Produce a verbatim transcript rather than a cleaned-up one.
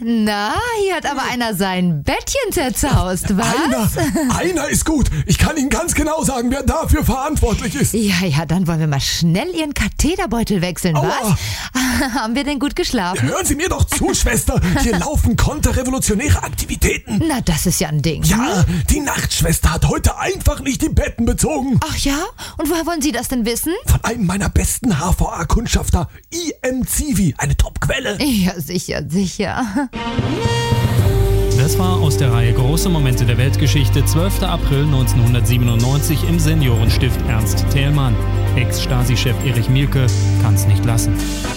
Na, hier hat aber einer sein Bettchen zerzaust, was? Einer, einer ist gut. Ich kann Ihnen ganz genau sagen, wer dafür verantwortlich ist. Ja, ja, dann wollen wir mal schnell Ihren Katheterbeutel wechseln, Aua. was? Haben wir denn gut geschlafen? Hören Sie mir doch zu, Schwester. Hier laufen konterrevolutionäre Aktivitäten. Na, das ist ja ein Ding. Ja, die Nachtschwester hat heute einfach nicht die Betten bezogen. Ach ja? Und woher wollen Sie das denn wissen? Von einem meiner besten H V A-Kundschafter, I M Zivi, eine Top-Quelle. Ja, sicher, sicher. Das war aus der Reihe Große Momente der Weltgeschichte, zwölfter April neunzehnhundertsiebenundneunzig im Seniorenstift Ernst Thälmann. Ex-Stasi-Chef Erich Mielke kann's nicht lassen.